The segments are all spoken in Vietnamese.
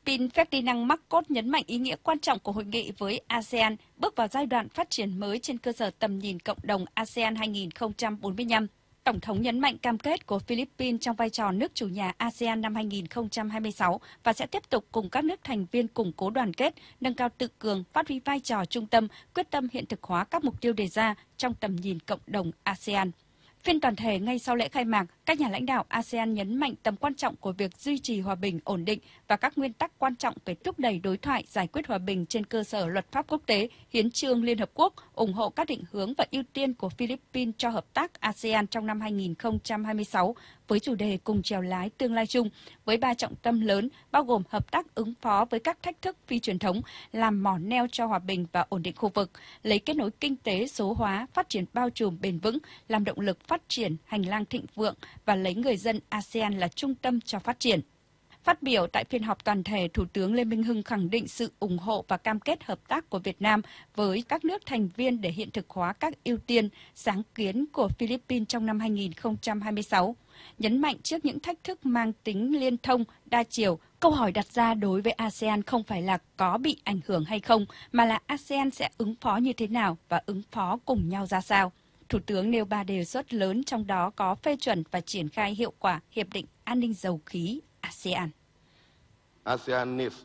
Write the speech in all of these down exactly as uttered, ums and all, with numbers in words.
Philippines, Ferdinand Marcos nhấn mạnh ý nghĩa quan trọng của hội nghị với a sê an bước vào giai đoạn phát triển mới trên cơ sở tầm nhìn cộng đồng a sê an hai nghìn không trăm bốn mươi lăm. Tổng thống nhấn mạnh cam kết của Philippines trong vai trò nước chủ nhà a sê an năm hai nghìn không trăm hai mươi sáu và sẽ tiếp tục cùng các nước thành viên củng cố đoàn kết, nâng cao tự cường, phát huy vai trò trung tâm, quyết tâm hiện thực hóa các mục tiêu đề ra trong tầm nhìn cộng đồng a sê an. Phiên toàn thể ngay sau lễ khai mạc, các nhà lãnh đạo a sê an nhấn mạnh tầm quan trọng của việc duy trì hòa bình ổn định và các nguyên tắc quan trọng về thúc đẩy đối thoại giải quyết hòa bình trên cơ sở luật pháp quốc tế, hiến chương Liên Hợp Quốc, ủng hộ các định hướng và ưu tiên của Philippines cho hợp tác a sê an trong năm hai nghìn không trăm hai mươi sáu với chủ đề cùng chèo lái tương lai chung, với ba trọng tâm lớn bao gồm hợp tác ứng phó với các thách thức phi truyền thống, làm mỏ neo cho hòa bình và ổn định khu vực, lấy kết nối kinh tế số hóa, phát triển bao trùm bền vững, làm động lực phát triển hành lang thịnh vượng và lấy người dân a sê an là trung tâm cho phát triển. Phát biểu tại phiên họp toàn thể, Thủ tướng Lê Minh Hưng khẳng định sự ủng hộ và cam kết hợp tác của Việt Nam với các nước thành viên để hiện thực hóa các ưu tiên, sáng kiến của Philippines trong năm hai nghìn không trăm hai mươi sáu. Nhấn mạnh trước những thách thức mang tính liên thông, đa chiều, câu hỏi đặt ra đối với a sê an không phải là có bị ảnh hưởng hay không, mà là a sê an sẽ ứng phó như thế nào và ứng phó cùng nhau ra sao. Thủ tướng nêu ba đề xuất lớn, trong đó có phê chuẩn và triển khai hiệu quả Hiệp định An ninh Dầu khí a sê an. a sê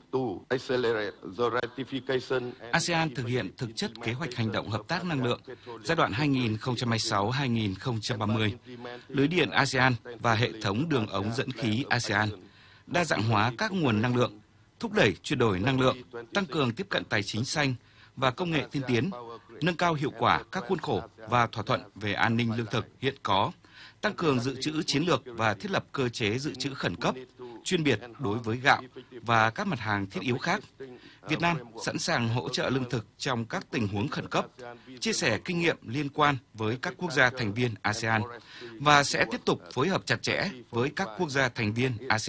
an thực hiện thực chất kế hoạch hành động hợp tác năng lượng giai đoạn hai nghìn không trăm hai mươi sáu đến hai nghìn không trăm ba mươi, lưới điện a sê an và hệ thống đường ống dẫn khí a sê an, đa dạng hóa các nguồn năng lượng, thúc đẩy chuyển đổi năng lượng, tăng cường tiếp cận tài chính xanh và công nghệ tiên tiến, nâng cao hiệu quả các khuôn khổ và thỏa thuận về an ninh lương thực hiện có, tăng cường dự trữ chiến lược và thiết lập cơ chế dự trữ khẩn cấp, chuyên biệt đối với gạo và các mặt hàng thiết yếu khác. Việt Nam sẵn sàng hỗ trợ lương thực trong các tình huống khẩn cấp, chia sẻ kinh nghiệm liên quan với các quốc gia thành viên a sê an và sẽ tiếp tục phối hợp chặt chẽ với các quốc gia thành viên a sê an.